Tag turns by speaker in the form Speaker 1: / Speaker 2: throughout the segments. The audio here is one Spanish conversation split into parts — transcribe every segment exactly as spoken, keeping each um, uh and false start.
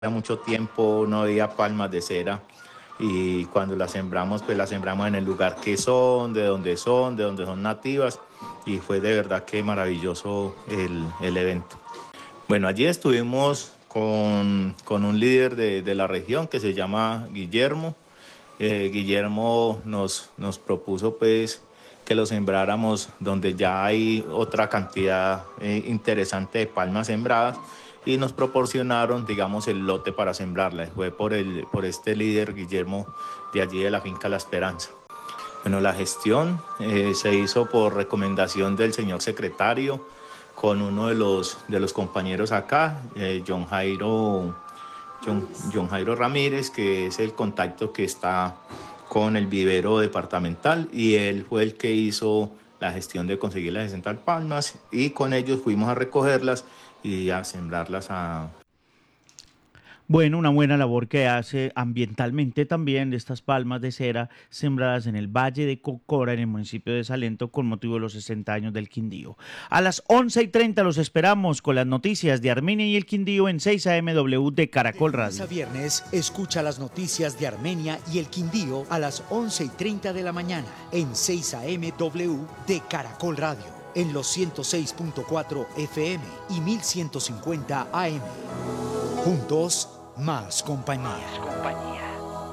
Speaker 1: mucho tiempo no había palmas de cera y cuando las sembramos, pues las sembramos en el lugar que son, de donde son, de donde son nativas y fue de verdad que maravilloso el, el evento. Bueno, allí estuvimos con, con un líder de, de la región que se llama Guillermo. Eh, Guillermo nos, nos propuso pues que lo sembráramos donde ya hay otra cantidad eh, interesante de palmas sembradas y nos proporcionaron, digamos, el lote para sembrarla. Fue por, el, por este líder Guillermo de allí de la finca La Esperanza. Bueno, la gestión eh, se hizo por recomendación del señor secretario con uno de los, de los compañeros acá, eh, John Jairo, John, John Jairo Ramírez, que es el contacto que está con el vivero departamental y él fue el que hizo la gestión de conseguir las sesenta palmas y con ellos fuimos a recogerlas y a sembrarlas a,
Speaker 2: Bueno, una buena labor que hace ambientalmente también de estas palmas de cera sembradas en el Valle de Cocora, en el municipio de Salento, con motivo de los sesenta años del Quindío. A las once y treinta los esperamos con las noticias de Armenia y el Quindío en seis A M W de Caracol
Speaker 3: De lunes
Speaker 2: Radio.
Speaker 3: a viernes, escucha las noticias de Armenia y el Quindío a las once y treinta de la mañana en seis A M W de Caracol Radio, en los ciento seis punto cuatro F M y mil ciento cincuenta A M. Juntos, más compañía. Más compañía.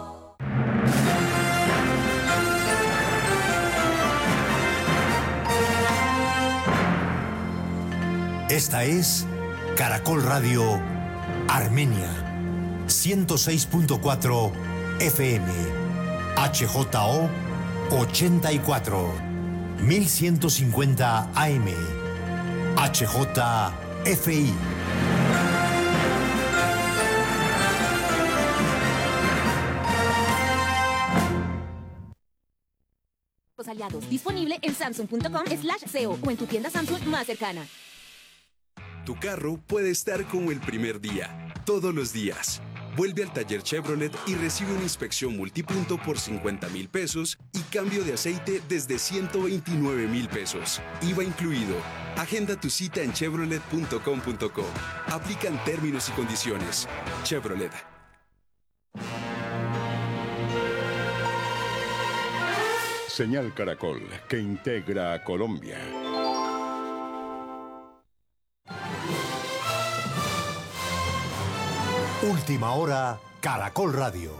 Speaker 4: Esta es Caracol Radio Armenia, ciento seis punto cuatro F M, H J O ochenta y cuatro, mil ciento cincuenta A M, H J F I.
Speaker 5: Aliados, disponible en samsung punto com slash C O o en tu tienda Samsung más cercana.
Speaker 6: Tu carro puede estar como el primer día, todos los días. Vuelve al taller Chevrolet y recibe una inspección multipunto por cincuenta mil pesos y cambio de aceite desde ciento veintinueve mil pesos. I V A incluido. Agenda tu cita en chevrolet punto com punto co. Aplican términos y condiciones. Chevrolet.
Speaker 7: Señal Caracol, que integra a Colombia.
Speaker 4: Última hora, Caracol Radio.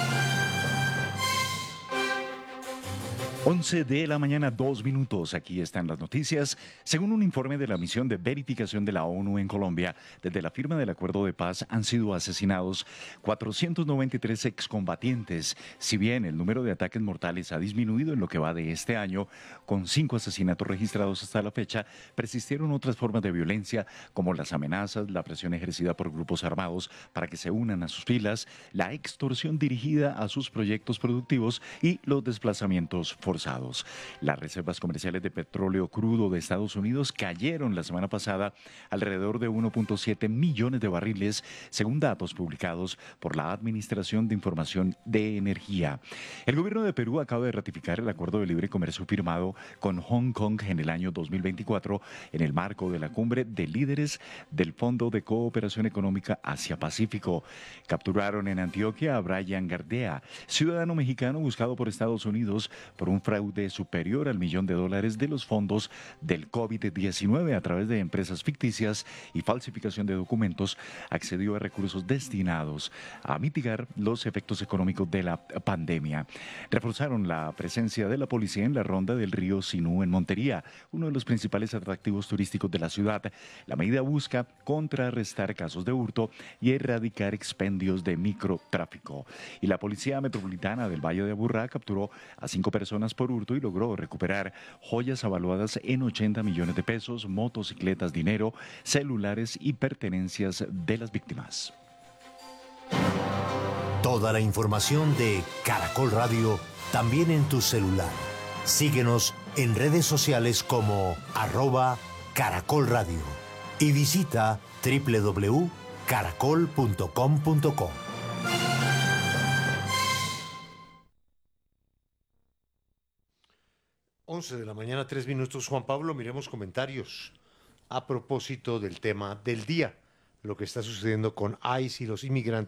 Speaker 8: once de la mañana, dos minutos. Aquí están las noticias. Según un informe de la misión de verificación de la ONU en Colombia, desde la firma del acuerdo de paz han sido asesinados cuatrocientos noventa y tres excombatientes. Si bien el número de ataques mortales ha disminuido en lo que va de este año, con cinco asesinatos registrados hasta la fecha, persistieron otras formas de violencia como las amenazas, la presión ejercida por grupos armados para que se unan a sus filas, la extorsión dirigida a sus proyectos productivos y los desplazamientos forzados. Las reservas comerciales de petróleo crudo de Estados Unidos cayeron la semana pasada alrededor de uno punto siete millones de barriles, según datos publicados por la Administración de Información de Energía. El gobierno de Perú acaba de ratificar el acuerdo de libre comercio firmado con Hong Kong en el año dos mil veinticuatro en el marco de la cumbre de líderes del Fondo de Cooperación Económica Asia-Pacífico. Capturaron en Antioquia a Brian Gardea, ciudadano mexicano buscado por Estados Unidos por un fraude superior al millón de dólares de los fondos del COVID diecinueve a través de empresas ficticias y falsificación de documentos. Accedió a recursos destinados a mitigar los efectos económicos de la pandemia. Reforzaron la presencia de la policía en la ronda del río Sinú en Montería, uno de los principales atractivos turísticos de la ciudad. La medida busca contrarrestar casos de hurto y erradicar expendios de microtráfico. Y la Policía Metropolitana del Valle de Aburrá capturó a cinco personas por hurto y logró recuperar joyas avaluadas en ochenta millones de pesos, motocicletas, dinero, celulares y pertenencias de las víctimas.
Speaker 4: Toda la información de Caracol Radio también en tu celular. Síguenos en redes sociales como arroba Caracol Radio y visita doble u doble u doble u punto caracol punto com punto co.
Speaker 9: once de la mañana, tres minutos. Juan Pablo, miremos comentarios a propósito del tema del día. lo que está sucediendo con ICE y los inmigrantes